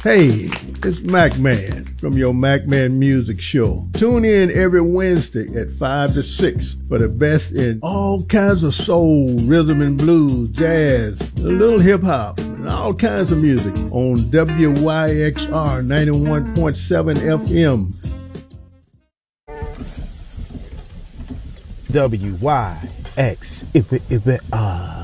Hey, it's Mac Man from your Mac Man Music Show. Tune in every Wednesday at 5 to 6 for the best in all kinds of soul, rhythm and blues, jazz, a little hip hop, and all kinds of music on WYXR 91.7 FM. WYX.